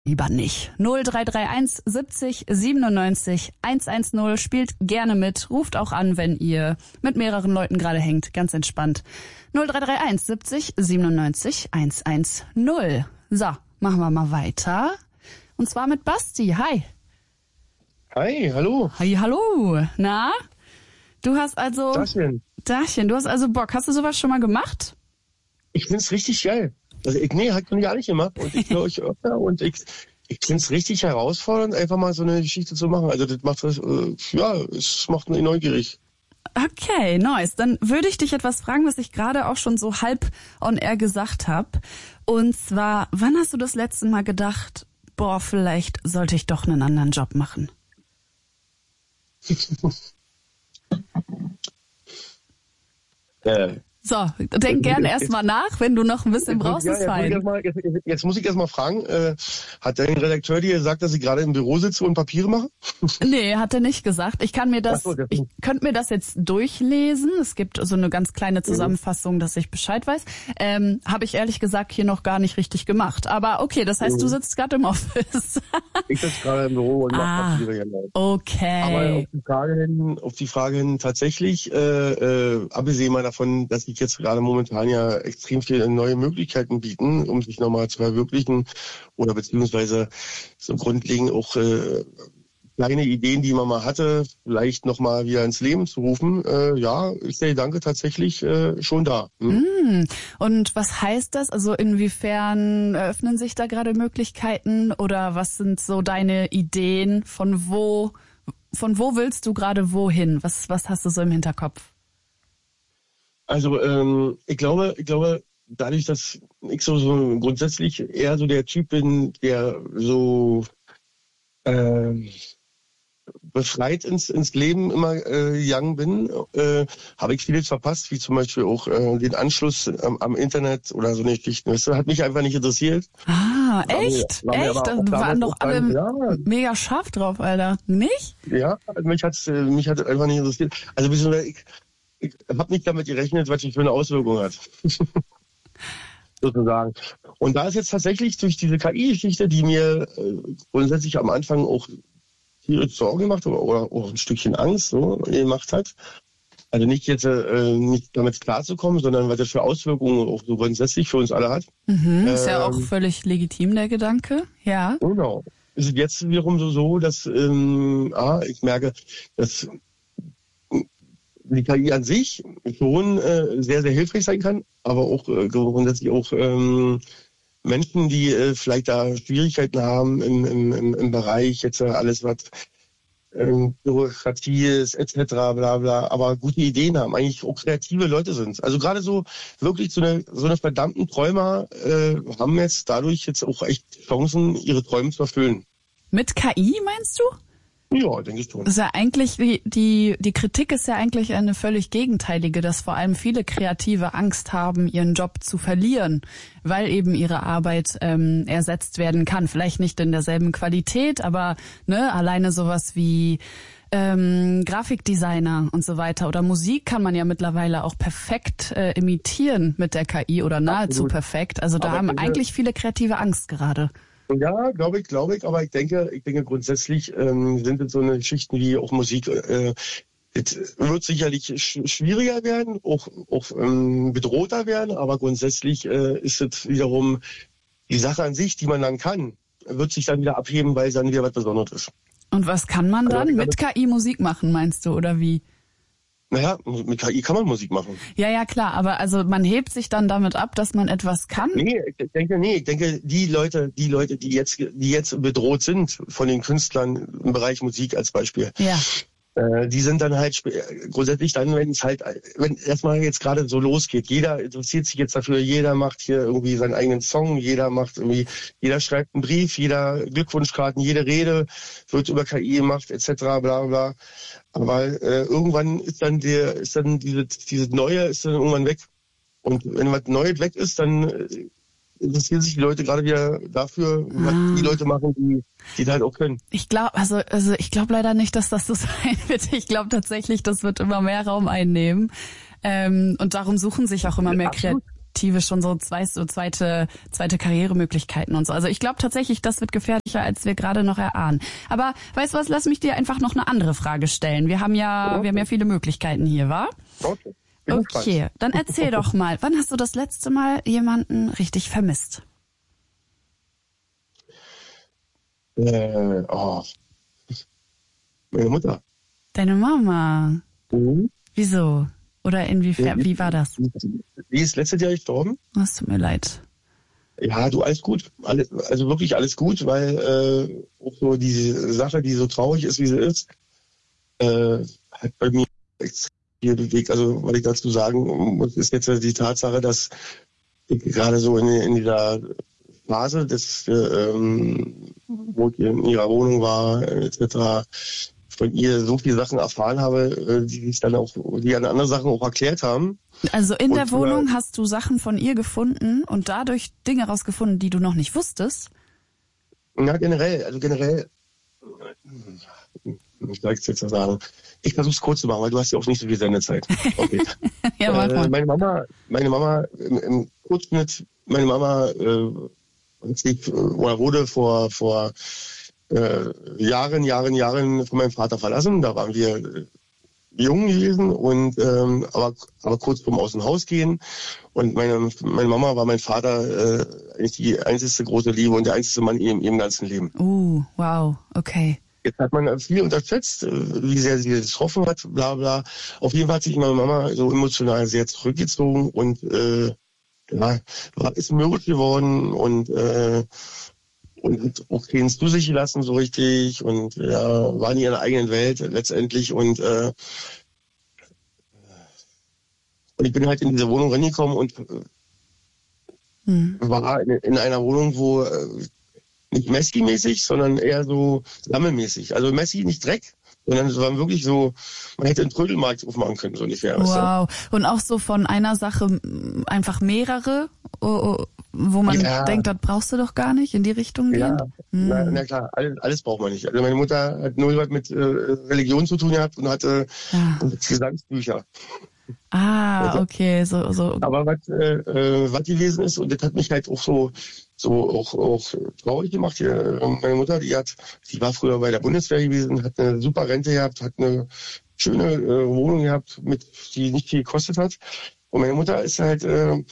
Lieber nicht. 0331 70 97 110. Spielt gerne mit. Ruft auch an, wenn ihr mit mehreren Leuten gerade hängt. Ganz entspannt. 0331 70 97 110. So, machen wir mal weiter. Und zwar mit Basti. Hi. Hi, hallo. Hi, hallo. Na? Du hast also... Dachchen, du hast also Bock. Hast du sowas schon mal gemacht? Ich find's richtig geil. Also hat man gar nicht gemacht. Und ich höre euch öfter und ich find's richtig herausfordernd, einfach mal so eine Geschichte zu machen. Also das macht es macht mich neugierig. Okay, nice. Dann würde ich dich etwas fragen, was ich gerade auch schon so halb on air gesagt habe. Und zwar, wann hast du das letzte Mal gedacht, boah, vielleicht sollte ich doch einen anderen Job machen? So, denk gern erstmal nach, wenn du noch ein bisschen brauchst. Jetzt muss ich erst mal fragen, hat dein Redakteur dir gesagt, dass ich gerade im Büro sitze und Papiere mache? Nee, hat er nicht gesagt. Ich könnte mir das jetzt durchlesen. Es gibt so eine ganz kleine Zusammenfassung, dass ich Bescheid weiß. Habe ich ehrlich gesagt hier noch gar nicht richtig gemacht. Aber okay, das heißt, du sitzt gerade im Office. Ich sitze gerade im Büro und mache Papiere. Genau. Okay. Aber auf die Frage hin tatsächlich, abgesehen mal davon, dass ich jetzt gerade momentan ja extrem viele neue Möglichkeiten bieten, um sich nochmal zu verwirklichen oder beziehungsweise so grundlegend auch kleine Ideen, die man mal hatte, vielleicht nochmal wieder ins Leben zu rufen. Ist der Gedanke tatsächlich schon da. Und was heißt das? Also inwiefern eröffnen sich da gerade Möglichkeiten oder was sind so deine Ideen? Von wo willst du gerade wohin? Was hast du so im Hinterkopf? Also ich glaube, dadurch, dass ich so grundsätzlich eher so der Typ bin, der so befreit ins Leben immer gegangen bin, habe ich vieles verpasst, wie zum Beispiel auch den Anschluss am Internet oder so eine Geschichten. Das hat mich einfach nicht interessiert. Ah, echt? Echt? Da waren doch alle mega scharf drauf, Alter. Nicht? Ja, mich hat einfach nicht interessiert. Also ich habe nicht damit gerechnet, was das für eine Auswirkung hat. Sozusagen. Und da ist jetzt tatsächlich durch diese KI-Geschichte, die mir grundsätzlich am Anfang auch tierisch Sorgen gemacht hat oder auch ein Stückchen Angst so gemacht hat. Also nicht jetzt nicht damit klarzukommen, sondern was das für Auswirkungen auch so grundsätzlich für uns alle hat. Ist ja auch völlig legitim, der Gedanke. Ja. Genau. Ist es jetzt wiederum so, dass ich merke, dass die KI an sich schon sehr, sehr hilfreich sein kann, aber auch grundsätzlich auch Menschen, die vielleicht da Schwierigkeiten haben im Bereich jetzt alles, was Bürokratie ist, etc., bla bla, aber gute Ideen haben, eigentlich auch kreative Leute sind. Also gerade so wirklich so eine verdammten Träumer haben jetzt dadurch jetzt auch echt Chancen, ihre Träume zu erfüllen. Mit KI meinst du? Ja, denke ich schon. Das ist ja eigentlich, die Kritik ist ja eigentlich eine völlig gegenteilige, dass vor allem viele Kreative Angst haben, ihren Job zu verlieren, weil eben ihre Arbeit ersetzt werden kann. Vielleicht nicht in derselben Qualität, aber alleine sowas wie Grafikdesigner und so weiter oder Musik kann man ja mittlerweile auch perfekt imitieren mit der KI oder nahezu perfekt. Also da haben eigentlich viele Kreative Angst gerade. Ja, glaube ich, aber ich denke grundsätzlich sind es so eine Geschichten wie auch Musik, es wird sicherlich schwieriger werden, auch bedrohter werden, aber grundsätzlich ist es wiederum die Sache an sich, die man dann kann, wird sich dann wieder abheben, weil es dann wieder was Besonderes ist. Und was kann man dann mit KI Musik machen, meinst du, oder wie? Naja, mit KI kann man Musik machen. Ja, klar, aber also man hebt sich dann damit ab, dass man etwas kann? Ich denke, die Leute, die jetzt bedroht sind von den Künstlern im Bereich Musik als Beispiel. Ja. Die sind dann halt grundsätzlich dann, wenn erstmal jetzt gerade so losgeht, jeder interessiert sich jetzt dafür, jeder macht hier irgendwie seinen eigenen Song, jeder schreibt einen Brief, jeder Glückwunschkarten, jede Rede wird über KI gemacht, etc., bla bla. Aber irgendwann ist dann dieses Neue ist dann irgendwann weg. Und wenn was Neues weg ist, dann interessieren sich die Leute gerade wieder dafür, was die Leute machen, die halt auch können. Ich glaube, ich glaube leider nicht, dass das so sein wird. Ich glaube tatsächlich, das wird immer mehr Raum einnehmen. Und darum suchen sich auch immer mehr Perspektive schon so zweite Karrieremöglichkeiten und so. Also ich glaube tatsächlich, das wird gefährlicher, als wir gerade noch erahnen. Aber weißt du was, lass mich dir einfach noch eine andere Frage stellen. Wir haben ja viele Möglichkeiten hier, wa? Okay, dann erzähl doch mal, wann hast du das letzte Mal jemanden richtig vermisst? Meine Mutter. Deine Mama? Wieso? Oder inwiefern, wie war das? Die ist letztes Jahr gestorben. Oh, es tut mir leid. Ja, du, alles gut. Also wirklich alles gut, weil auch so diese Sache, die so traurig ist, wie sie ist, hat bei mir extrem viel bewegt. Also, was ich dazu sagen muss, ist jetzt die Tatsache, dass ich gerade so in dieser Phase, wo ich in ihrer Wohnung war, etc., von ihr so viele Sachen erfahren habe, die an andere Sachen auch erklärt haben. Also in der Wohnung hast du Sachen von ihr gefunden und dadurch Dinge rausgefunden, die du noch nicht wusstest? Ja, generell, ich soll es jetzt sagen. Ich versuche es kurz zu machen, weil du hast ja auch nicht so viel Sendezeit. Okay. Ja, meine Mama im Kurzschnitt, wurde vor Jahren von meinem Vater verlassen. Da waren wir jung gewesen und aber kurz vorm Aus dem Haus gehen. Und meine Mama war mein Vater eigentlich die einzige große Liebe und der einzige Mann in ihrem ganzen Leben. Wow, okay. Jetzt hat man viel unterschätzt, wie sehr sie das getroffen hat, bla bla. Auf jeden Fall hat sich meine Mama so emotional sehr zurückgezogen und ist mürrisch geworden und hat auch keinen zu sich gelassen so richtig und war in ihrer eigenen Welt letztendlich und ich bin halt in diese Wohnung reingekommen und war in einer Wohnung, wo nicht Messi-mäßig, sondern eher so sammelmäßig. Also Messi nicht Dreck, sondern es war wirklich so, man hätte einen Trödelmarkt aufmachen können, so ungefähr. Wow. Und auch so von einer Sache einfach mehrere, wo man denkt, das brauchst du doch gar nicht, in die Richtung gehen? Ja, na klar, alles braucht man nicht. Also meine Mutter hat nur was mit Religion zu tun gehabt und hatte Gesangsbücher. Okay, so. Aber was gewesen ist, und das hat mich halt auch so auch traurig gemacht. Meine Mutter, die war früher bei der Bundeswehr gewesen, hat eine super Rente gehabt, hat eine schöne Wohnung gehabt, die nicht viel gekostet hat. Und meine Mutter ist halt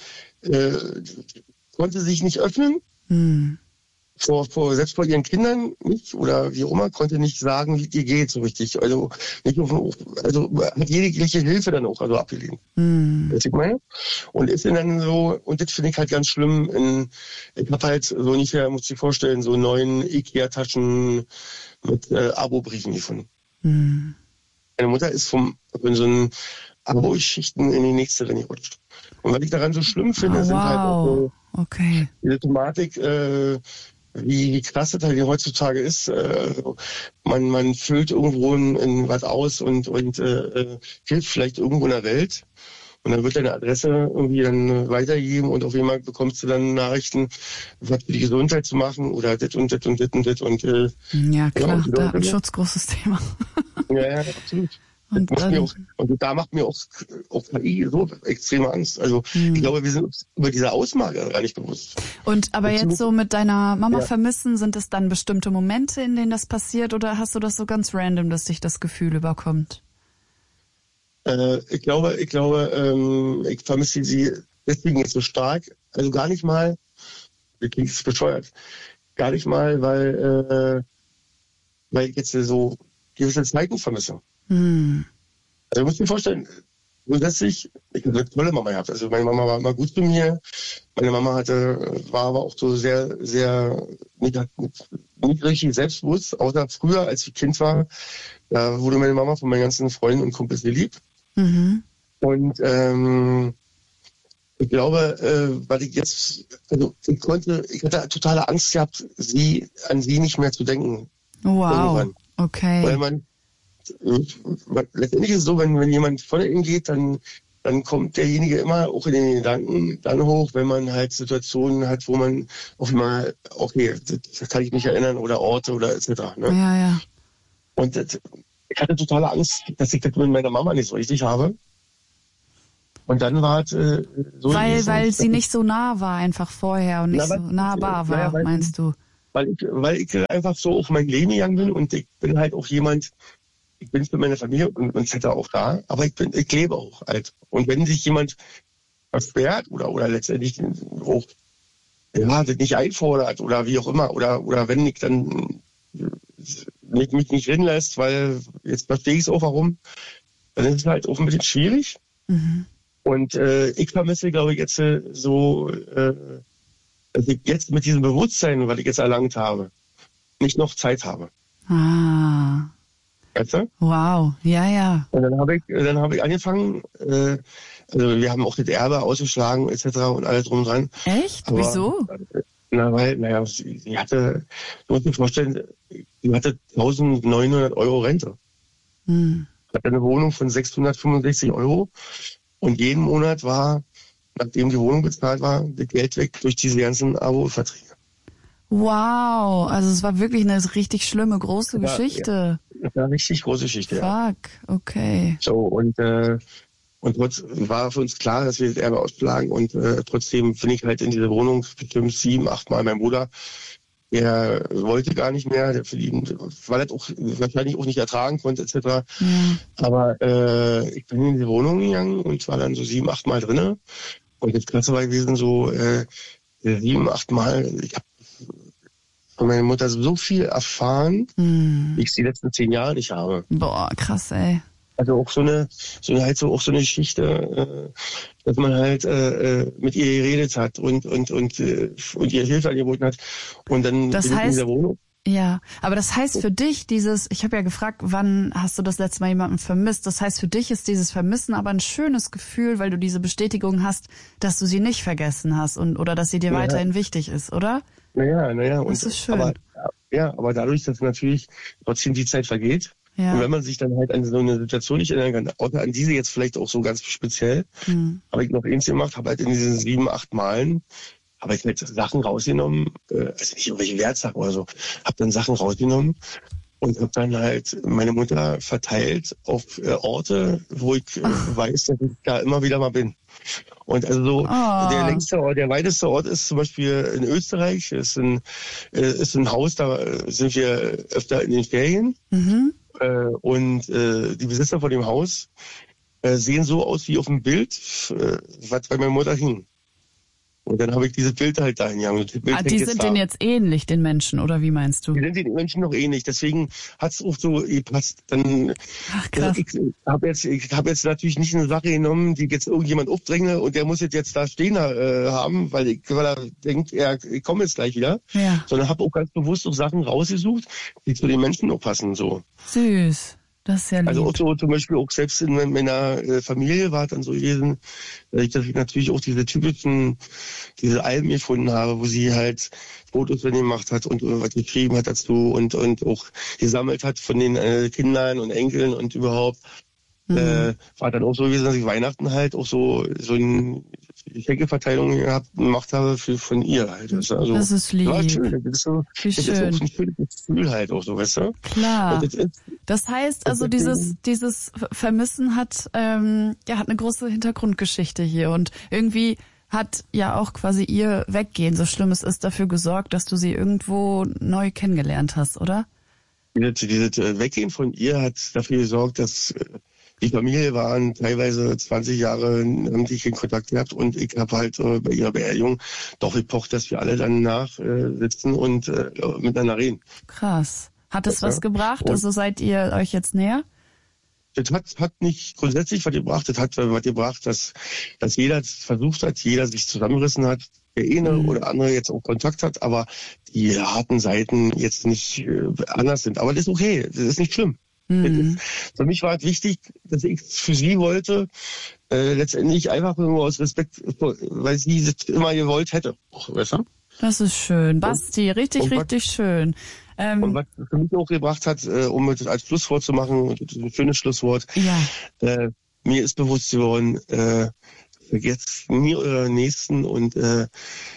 konnte sich nicht öffnen. Selbst vor ihren Kindern nicht oder wie auch immer, konnte nicht sagen, wie es ihr geht so richtig. Also hat jegliche Hilfe dann auch abgelehnt. Weißt du, ich meine? Und ist dann so, und das finde ich halt ganz schlimm, ich habe halt so ungefähr, muss ich vorstellen, so 9 Ikea-Taschen mit Abo-Briefen gefunden. Meine Mutter ist von so einen Abo-Schichten in die nächste gerutscht. Und was ich daran so schlimm finde, sind halt auch so diese Thematik, wie krass das halt heutzutage ist. Man füllt irgendwo in was aus und hilft vielleicht irgendwo in der Welt. Und dann wird deine Adresse irgendwie dann weitergegeben und auf einmal bekommst du dann Nachrichten, was für die Gesundheit zu machen oder das und das und das und das. Ja, klar, Datenschutz, großes Thema. Ja, absolut. Und da macht mir auch KI so extreme Angst. Also ich glaube, wir sind uns über diese Ausmaße gar nicht bewusst. Aber jetzt so mit deiner Mama vermissen, sind es dann bestimmte Momente, in denen das passiert, oder hast du das so ganz random, dass dich das Gefühl überkommt? Ich glaube, ich vermisse sie deswegen jetzt so stark. Also gar nicht mal, das klingt bescheuert, gar nicht mal, weil ich jetzt so gewisse Zeiten vermisse. Also du musst dir vorstellen, grundsätzlich, ich habe eine tolle Mama gehabt. Also meine Mama war immer gut zu mir. Meine Mama war aber auch so sehr, sehr nicht richtig selbstbewusst, außer früher, als ich Kind war. Da wurde meine Mama von meinen ganzen Freunden und Kumpels geliebt. Und ich glaube, weil ich hatte totale Angst gehabt, an sie nicht mehr zu denken. Wow, irgendwann. Okay. Weil letztendlich ist es so, wenn jemand vor ihnen geht, dann kommt derjenige immer auch in den Gedanken dann hoch, wenn man halt Situationen hat, wo man auf einmal, okay, das kann ich mich erinnern, oder Orte oder etc. Ne? Ja. Und ich hatte totale Angst, dass ich das mit meiner Mama nicht so richtig habe. Und dann war es so. Weil sie nicht so nah war einfach vorher und nicht so nahbar war, meinst du? Weil ich einfach so auf mein Leben gegangen bin und ich bin halt auch jemand, ich bin für meine Familie und etc. auch da, aber ich lebe auch halt. Und wenn sich jemand versperrt oder letztendlich auch das nicht einfordert oder wie auch immer, oder wenn ich dann mich nicht reden lässt, weil jetzt verstehe ich es auch warum, dann ist es halt auch ein bisschen schwierig. Mhm. Und ich vermisse, glaube ich, jetzt dass ich jetzt mit diesem Bewusstsein, was ich jetzt erlangt habe, nicht noch Zeit habe. Ah. Weißt du? Wow, ja. Und dann habe ich angefangen, also wir haben auch das Erbe ausgeschlagen etc. und alles drum und dran. Echt? Aber, wieso? Sie hatte, du musst dir vorstellen, sie hatte 1.900 Euro Rente. Hatte eine Wohnung von 665 Euro und jeden Monat war, nachdem die Wohnung bezahlt war, das Geld weg durch diese ganzen Abo-Verträge. Wow, also es war wirklich eine richtig schlimme, große Geschichte. Ja, das war eine richtig große Geschichte, ja. Fuck, okay. So, und trotzdem war für uns klar, dass wir das Erbe ausschlagen und trotzdem bin ich halt in diese Wohnung bestimmt 7, 8 Mal. Mein Bruder, der wollte gar nicht mehr, der verdient, weil er auch wahrscheinlich auch nicht ertragen konnte, etc. Ja. Aber ich bin in diese Wohnung gegangen und war dann so 7, 8 Mal drinne. Und das Krasse war gewesen, so 7, 8 Mal, ich habe von meiner Mutter so viel erfahren, wie ich es die letzten 10 Jahre nicht habe. Boah, krass, ey. Also auch so eine Geschichte, dass man halt mit ihr geredet hat und ihr Hilfe angeboten hat. Und dann das bin ich in heißt, der Wohnung. Ja, aber das heißt für dich ich habe ja gefragt, wann hast du das letzte Mal jemanden vermisst? Das heißt für dich ist dieses Vermissen aber ein schönes Gefühl, weil du diese Bestätigung hast, dass du sie nicht vergessen hast oder dass sie dir weiterhin wichtig ist, oder? Naja. Das ist schön. Aber dadurch, dass natürlich trotzdem die Zeit vergeht, ja. Und wenn man sich dann halt an so eine Situation nicht erinnern kann, außer an diese jetzt vielleicht auch so ganz speziell, habe ich noch eins gemacht, habe halt in diesen 7, 8 Malen, habe ich halt Sachen rausgenommen, also nicht irgendwelche Wertsachen oder so, habe dann Sachen rausgenommen und habe dann halt meine Mutter verteilt auf Orte, wo ich weiß, dass ich da immer wieder mal bin. Und also so der längste Ort, der weiteste Ort ist zum Beispiel in Österreich, ist ein Haus, da sind wir öfter in den Ferien. Und die Besitzer von dem Haus sehen so aus wie auf dem Bild, was bei meiner Mutter hing. Und dann habe ich dieses Bild halt dahin gegangen. Die sind denen jetzt ähnlich, den Menschen, oder wie meinst du? Die sind den Menschen noch ähnlich, deswegen hat es auch so gepasst. Dann, ach, krass. Also ich hab jetzt natürlich nicht eine Sache genommen, die jetzt irgendjemand aufdränge und der muss jetzt da stehen haben, weil er denkt, ich komme jetzt gleich wieder. Ja. Sondern habe auch ganz bewusst auch Sachen rausgesucht, die zu den Menschen auch passen. So. Süß. Das ist ja lieb. Also auch so zum Beispiel auch selbst in meiner Familie war es dann so gewesen, dass ich natürlich auch diese Alben gefunden habe, wo sie halt Fotos gemacht hat und was geschrieben hat dazu und auch gesammelt hat von den Kindern und Enkeln und überhaupt. War dann auch so gewesen, dass ich Weihnachten halt auch so eine Geschenkeverteilung gemacht habe von ihr halt. Also, das ist lieb. War schön. Das ist so, wie das schön. ist auch ein schönes Gefühl halt auch so, weißt du? Klar. Das heißt also, dieses Vermissen hat eine große Hintergrundgeschichte hier und irgendwie hat ja auch quasi ihr Weggehen, so schlimm es ist, dafür gesorgt, dass du sie irgendwo neu kennengelernt hast, oder? Dieses Weggehen von ihr hat dafür gesorgt, dass die Familie waren teilweise 20 Jahre, haben sich in Kontakt gehabt und ich habe halt bei ihrer Beerdigung doch gepocht, dass wir alle dann sitzen und miteinander reden. Krass. Hat es was gebracht? Also seid ihr euch jetzt näher? Das hat nicht grundsätzlich was gebracht. Das hat was gebracht, dass jeder versucht hat, jeder sich zusammengerissen hat, der eine oder andere jetzt auch Kontakt hat, aber die harten Seiten jetzt nicht anders sind. Aber das ist okay, das ist nicht schlimm. Für mich war es wichtig, dass ich für sie wollte, letztendlich einfach nur aus Respekt, weil sie das immer gewollt hätte. Weißt du? Das ist schön. Basti, richtig schön. Und was für mich auch gebracht hat, um es als Schlusswort zu machen, ein schönes Schlusswort, mir ist bewusst geworden, vergesst nie eure Nächsten und ihr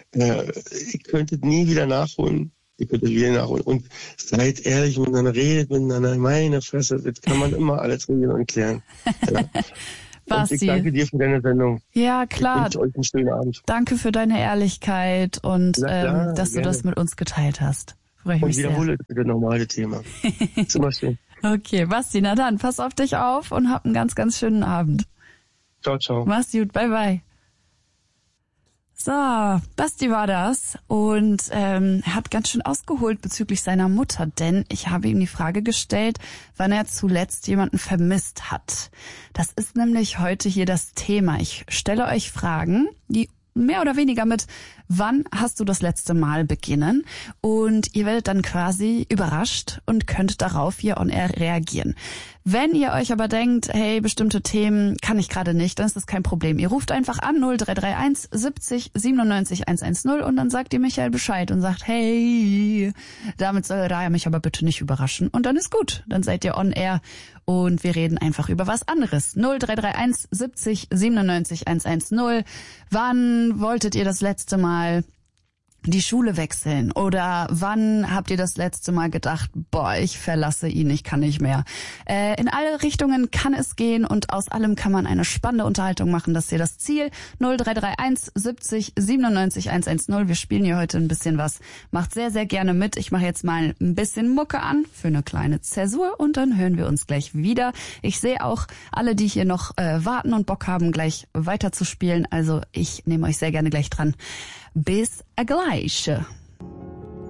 könntet nie wieder nachholen. Und seid ehrlich miteinander, redet miteinander, meine Fresse, das kann man immer alles regeln und klären. Ja. Basti. Und ich danke dir für deine Sendung. Ja, klar. Ich wünsche euch einen schönen Abend. Danke für deine Ehrlichkeit und klar, dass du das mit uns geteilt hast. Freue ich und mich sehr. wiederhole das normale Thema. Ist immer schön. Okay, Basti, na dann, pass auf dich auf und hab einen ganz, ganz schönen Abend. Ciao, ciao. Mach's gut, bye, bye. So, Basti war das und er hat ganz schön ausgeholt bezüglich seiner Mutter, denn ich habe ihm die Frage gestellt, wann er zuletzt jemanden vermisst hat. Das ist nämlich heute hier das Thema. Ich stelle euch Fragen, die mehr oder weniger mit wann hast du das letzte Mal beginnen und ihr werdet dann quasi überrascht und könnt darauf hier on air reagieren. Wenn ihr euch aber denkt, hey, bestimmte Themen kann ich gerade nicht, dann ist das kein Problem. Ihr ruft einfach an 0331 70 97 110 und dann sagt ihr Michael Bescheid und sagt, hey, damit soll Raya mich aber bitte nicht überraschen. Und dann ist gut, dann seid ihr on air und wir reden einfach über was anderes. 0331 70 97 110. Wann wolltet ihr das letzte Mal die Schule wechseln? Oder wann habt ihr das letzte Mal gedacht, boah, ich verlasse ihn, ich kann nicht mehr? In alle Richtungen kann es gehen und aus allem kann man eine spannende Unterhaltung machen. Das ist hier das Ziel. 0331 70 97 110. Wir spielen hier heute ein bisschen was. Macht sehr, sehr gerne mit. Ich mache jetzt mal ein bisschen Mucke an für eine kleine Zäsur und dann hören wir uns gleich wieder. Ich sehe auch alle, die hier noch warten und Bock haben, gleich weiter zu spielen. Also ich nehme euch sehr gerne gleich dran. Bis gleich.